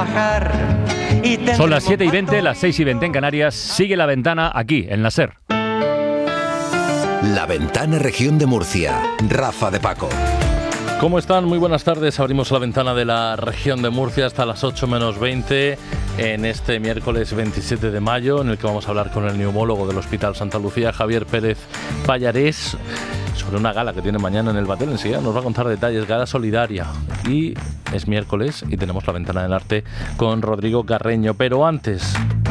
viajar. Son las 7:20, las 6:20 en Canarias. Sigue La Ventana aquí, en la SER. La Ventana, región de Murcia. Rafa de Paco. ¿Cómo están? Muy buenas tardes. Abrimos la ventana de la región de Murcia hasta las 8 menos 20 en este miércoles 27 de mayo, en el que vamos a hablar con el neumólogo del Hospital Santa Lucía, Javier Pérez Pallarés, sobre una gala que tiene mañana en el Batel. Enseguida nos va a contar detalles, gala solidaria. Y es miércoles y tenemos la ventana del arte con Rodrigo Carreño. Pero antes...